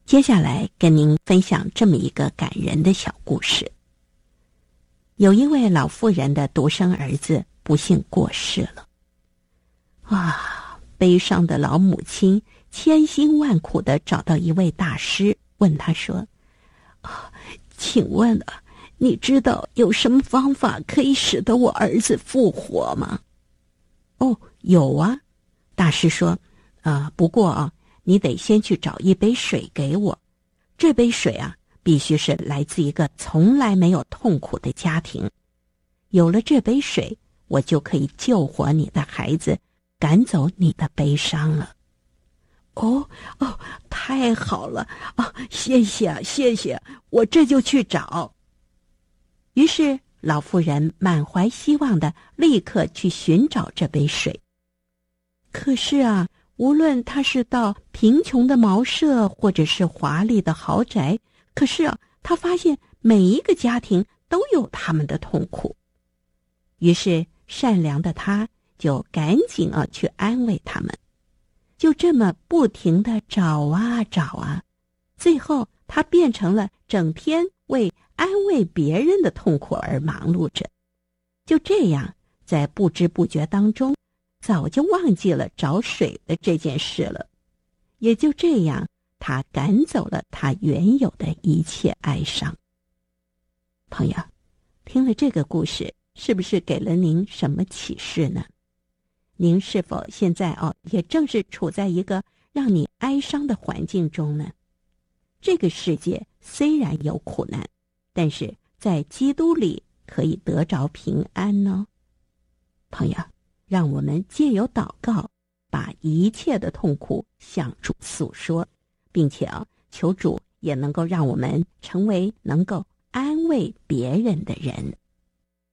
接下来跟您分享这么一个感人的小故事。有一位老妇人的独生儿子不幸过世了。悲伤的老母亲千辛万苦地找到一位大师，问他说：请问你知道有什么方法可以使得我儿子复活吗？有啊。大师说：不过你得先去找一杯水给我，这杯水必须是来自一个从来没有痛苦的家庭。有了这杯水，我就可以救活你的孩子，赶走你的悲伤了。太好了谢谢，我这就去找。于是老妇人满怀希望地立刻去寻找这杯水。可是无论他是到贫穷的茅舍，或者是华丽的豪宅，可是他发现每一个家庭都有他们的痛苦。于是善良的他就赶紧去安慰他们。就这么不停地找最后他变成了整天为安慰别人的痛苦而忙碌着。就这样，在不知不觉当中，早就忘记了找水的这件事了。也就这样，他赶走了他原有的一切哀伤。朋友，听了这个故事，是不是给了您什么启示呢？您是否现在也正是处在一个让你哀伤的环境中呢？这个世界虽然有苦难，但是在基督里可以得着平安呢。朋友，让我们借由祷告，把一切的痛苦向主诉说，并且求主也能够让我们成为能够安慰别人的人。